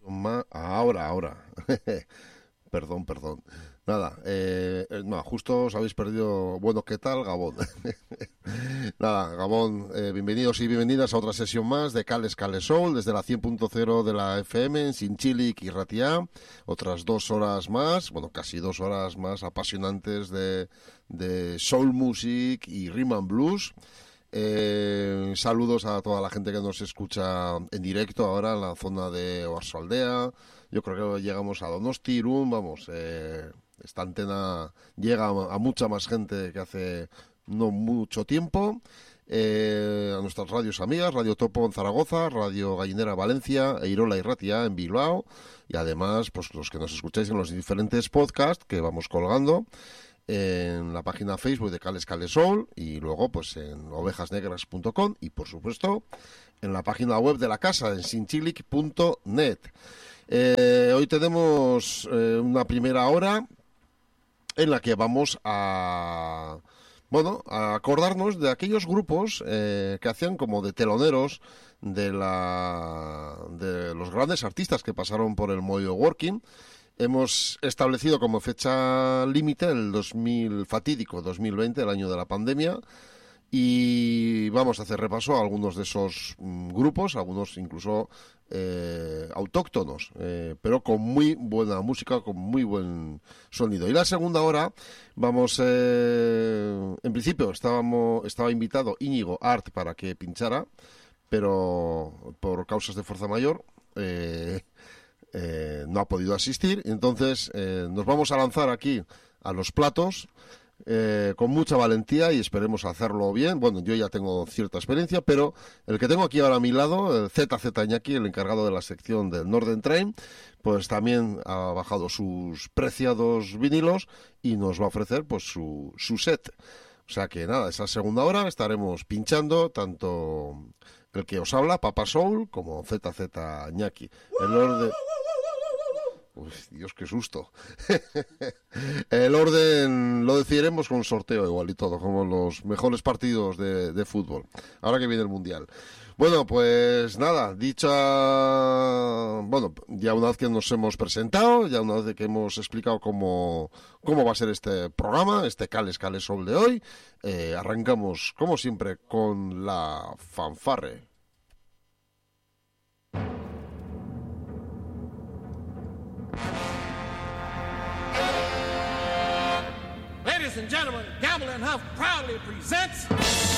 Ahora. Perdón. Nada, no, justo os habéis perdido. Bueno, ¿qué tal, Gabón? Nada, Gabón, bienvenidos y bienvenidas a otra sesión más de Cales Soul, desde la 100.0 de la FM en Sinchilik y Ratia. Otras 2 horas más, bueno, casi 2 horas más apasionantes de soul music y rhythm and blues. Saludos a toda la gente que nos escucha en directo ahora en la zona de Oarsoaldea. Yo creo que llegamos a Donosti, Irún, vamos, esta antena llega a mucha más gente que hace no mucho tiempo. A nuestras radios amigas, Radio Topo en Zaragoza, Radio Gallinera Valencia, Eirola y Ratia en Bilbao, y además pues los que nos escucháis en los diferentes podcasts que vamos colgando en la página Facebook de Cales Soul, y luego pues en ovejasnegras.com, y por supuesto en la página web de la casa en sinchilik.net. Hoy tenemos una primera hora en la que vamos a acordarnos de aquellos grupos que hacían como de teloneros de los grandes artistas que pasaron por el Moyo Working. Hemos establecido como fecha límite el fatídico 2020, el año de la pandemia, y vamos a hacer repaso a algunos de esos grupos, algunos incluso autóctonos, pero con muy buena música, con muy buen sonido. Y la segunda hora vamos, en principio estaba invitado Íñigo Art para que pinchara, pero por causas de fuerza mayor no ha podido asistir. Entonces nos vamos a lanzar aquí a los platos con mucha valentía, y esperemos hacerlo bien. Bueno, yo ya tengo cierta experiencia, pero el que tengo aquí ahora a mi lado, el ZZ Iñaki, el encargado de la sección del Northern Train, pues también ha bajado sus preciados vinilos y nos va a ofrecer pues su set. O sea que nada, esa segunda hora estaremos pinchando tanto el que os habla, Papa Soul, como ZZ Iñaki. El orden... Uy, Dios, qué susto. El orden lo decidiremos con sorteo igual y todo, como los mejores partidos de fútbol, ahora que viene el Mundial. Bueno, pues nada, ya una vez que nos hemos presentado, ya una vez que hemos explicado cómo va a ser este programa, este Cales Soul de hoy, arrancamos, como siempre, con la fanfarre. Ladies and gentlemen, Gamble and Huff proudly presents